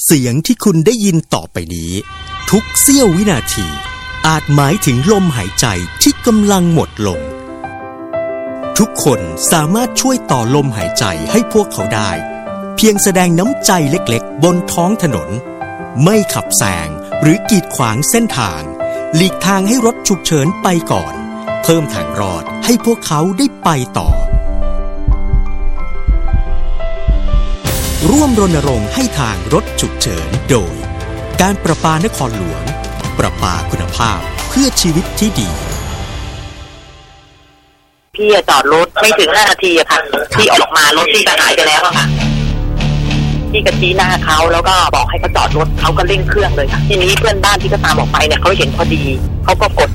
เสียงที่คุณได้ยินต่อไปนี้ทุกเสี้ยววินาทีอาจหมายถึงลมหายใจที่กำลังหมดลงทุกคนสามารถช่วยต่อลมหายใจให้พวกเขาได้เพียงแสดงน้ำใจเล็กๆบนท้องถนนไม่ขับแซงหรือกีดขวางเส้นทางหลีกทางให้รถฉุกเฉินไปก่อนเพิ่มทางรอดให้พวกเขาได้ไปต่อร่วมรณรงค์ให้ทางรถฉุกเฉินโดยการประปานครหลวงประปาคุณภาพเพื่อชีวิตที่ดีพี่จอดรถไม่ถึง5 นาทีอะค่ะที่ออกมารถที่จะหายไปแล้วอะค่ะพี่ก็ชี้หน้าเขาแล้วก็บอกให้เขาจอดรถเขาก็เร่งเครื่องเลยค่ะทีนี้เพื่อนบ้านที่ก็ตามออกไปเนี่ยเขาเห็นพอดีเขาก็กด